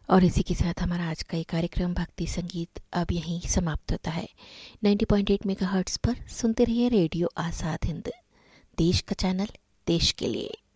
और इसी के साथ हमारा आज का ये कार्यक्रम भक्ति संगीत अब यहीं समाप्त होता है। 90.8 मेगाहर्ट्ज़ पर सुनते रहिए रेडियो आज़ाद हिंद, देश का चैनल, देश के लिए।